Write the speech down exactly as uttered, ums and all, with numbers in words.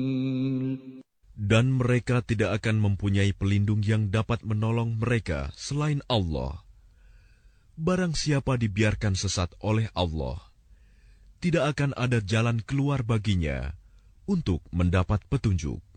Dan mereka tidak akan mempunyai pelindung yang dapat menolong mereka selain Allah. Barang siapa dibiarkan sesat oleh Allah, tidak akan ada jalan keluar baginya untuk mendapat petunjuk.